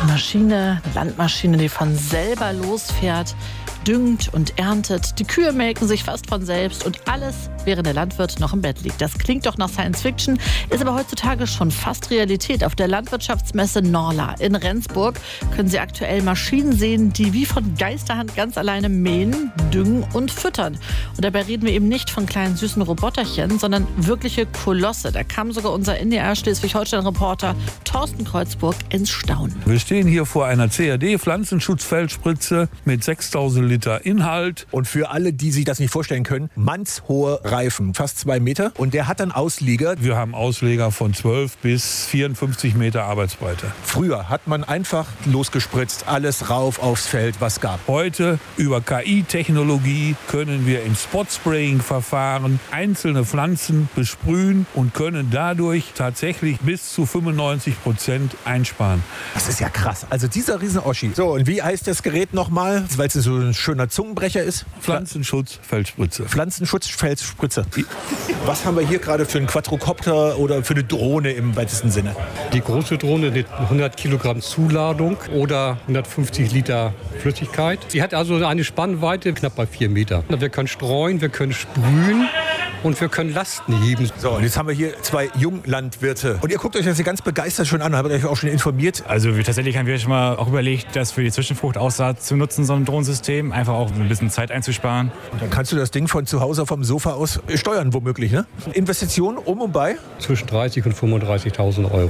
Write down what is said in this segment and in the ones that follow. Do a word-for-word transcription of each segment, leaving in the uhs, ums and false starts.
Maschine, eine Landmaschine, die von selber losfährt, düngt und erntet. Die Kühe melken sich fast von selbst und alles, während der Landwirt noch im Bett liegt. Das klingt doch nach Science Fiction, ist aber heutzutage schon fast Realität. Auf der Landwirtschaftsmesse Norla in Rendsburg können Sie aktuell Maschinen sehen, die wie von Geisterhand ganz alleine mähen, düngen und füttern. Und dabei reden wir eben nicht von kleinen süßen Roboterchen, sondern wirkliche Kolosse. Da kam sogar unser N D R Schleswig-Holstein-Reporter Thorsten Kreuzburg ins Staunen. Wir stehen hier vor einer C A D-Pflanzenschutzfeldspritze mit sechstausend Liter Inhalt. Und für alle, die sich das nicht vorstellen können, mannshohe Reifen, fast zwei Meter. Und der hat dann Ausleger. Wir haben Ausleger von zwölf bis vierundfünfzig Meter Arbeitsbreite. Früher hat man einfach losgespritzt, alles rauf aufs Feld, was gab. Heute über K I-Technologie können wir im Spot-Spraying-Verfahren einzelne Pflanzen besprühen und können dadurch tatsächlich bis zu fünfundneunzig Prozent einsparen. Das ist ja krass. Also dieser Riesen-Oschi. So, und wie heißt das Gerät nochmal? Weil es so ein schöner Zungenbrecher ist. Pflanzenschutzfeldspritze. Pflanzenschutzfeldspritze. Was haben wir hier gerade für einen Quadrocopter oder für eine Drohne im weitesten Sinne? Die große Drohne mit hundert Kilogramm Zuladung oder hundertfünfzig Liter Flüssigkeit. Sie hat also eine Spannweite knapp bei vier Meter. Wir können streuen, wir können sprühen und wir können Lasten heben. So, und jetzt haben wir hier zwei Junglandwirte. Und ihr guckt euch das hier ganz begeistert schon an und habt euch auch schon informiert. Also wir, tatsächlich haben wir schon mal auch überlegt, das für die Zwischenfruchtaussaat zu nutzen, so ein Drohnensystem. Einfach auch ein bisschen Zeit einzusparen. Und dann kannst du das Ding von zu Hause vom Sofa aus steuern womöglich, ne? Investitionen um und bei? Zwischen dreißigtausend und fünfunddreißigtausend Euro.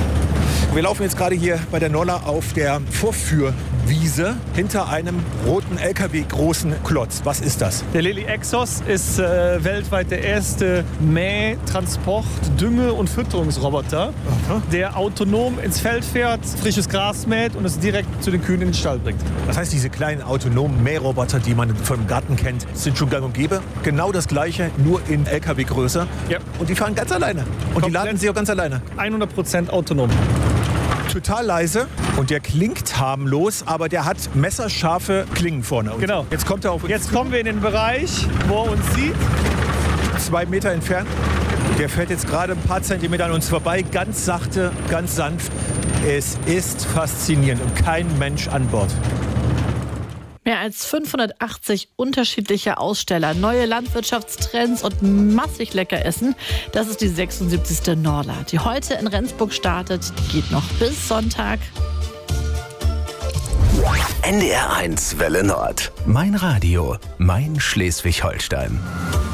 Wir laufen jetzt gerade hier bei der Norla auf der Vorführwiese hinter einem roten L K W großen Klotz. Was ist das? Der Lely Exos ist äh, weltweit der erste Mäh-, Transport-, Dünge- und Fütterungsroboter, Aha. der autonom ins Feld fährt, frisches Gras mäht und es direkt zu den Kühen in den Stall bringt. Das heißt, diese kleinen autonomen Mähroboter, die man vom Garten kennt, sind schon gang und gäbe. Genau das Gleiche, nur in L K W-Größe. Ja. Und die fahren ganz alleine. Und Komplett. Die laden sie auch ganz alleine. hundert Prozent autonom. Total leise und der klingt harmlos, aber der hat messerscharfe Klingen vorne. Und genau. Jetzt kommt er auf uns Jetzt zu. kommen wir in den Bereich, wo er uns sieht. Zwei Meter entfernt. Der fährt jetzt gerade ein paar Zentimeter an uns vorbei, ganz sachte, ganz sanft. Es ist faszinierend und kein Mensch an Bord. Mehr als fünfhundertachtzig unterschiedliche Aussteller, neue Landwirtschaftstrends und massig lecker Essen. Das ist die sechsundsiebzigste Norla, die heute in Rendsburg startet. Die geht noch bis Sonntag. N D R eins Welle Nord. Mein Radio, mein Schleswig-Holstein.